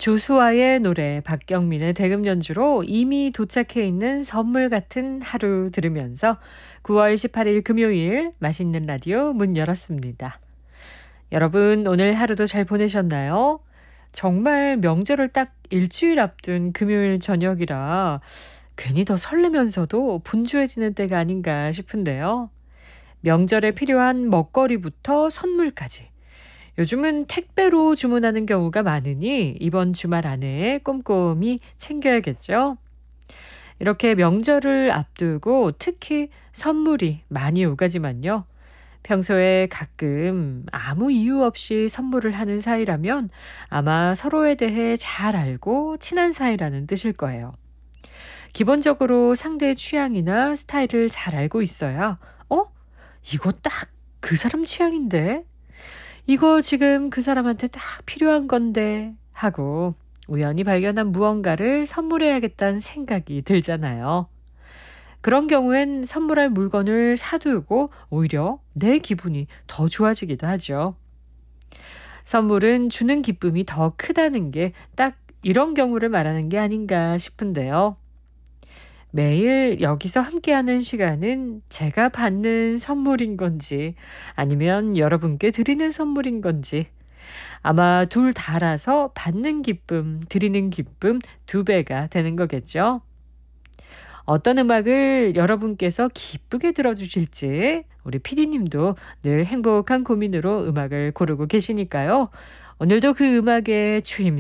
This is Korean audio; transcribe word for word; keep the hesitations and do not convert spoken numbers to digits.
조수아의 노래, 박경민의 대금 연주로 이미 도착해 있는 선물 같은 하루 들으면서 구월 십팔일 금요일 맛있는 라디오 문 열었습니다. 여러분 오늘 하루도 잘 보내셨나요? 정말 명절을 딱 일주일 앞둔 금요일 저녁이라 괜히 더 설레면서도 분주해지는 때가 아닌가 싶은데요. 명절에 필요한 먹거리부터 선물까지. 요즘은 택배로 주문하는 경우가 많으니 이번 주말 안에 꼼꼼히 챙겨야겠죠. 이렇게 명절을 앞두고 특히 선물이 많이 오가지만요. 평소에 가끔 아무 이유 없이 선물을 하는 사이라면 아마 서로에 대해 잘 알고 친한 사이라는 뜻일 거예요. 기본적으로 상대의 취향이나 스타일을 잘 알고 있어야 어? 이거 딱 그 사람 취향인데? 이거 지금 그 사람한테 딱 필요한 건데 하고 우연히 발견한 무언가를 선물해야겠다는 생각이 들잖아요. 그런 경우엔 선물할 물건을 사두고 오히려 내 기분이 더 좋아지기도 하죠. 선물은 주는 기쁨이 더 크다는 게 딱 이런 경우를 말하는 게 아닌가 싶은데요. 매일 여기서 함께하는 시간은 제가 받는 선물인 건지 아니면 여러분께 드리는 선물인 건지 아마 둘 다라서 받는 기쁨, 드리는 기쁨 두 배가 되는 거겠죠. 어떤 음악을 여러분께서 기쁘게 들어주실지 우리 피디님도 늘 행복한 고민으로 음악을 고르고 계시니까요. 오늘도 그 음악에 추임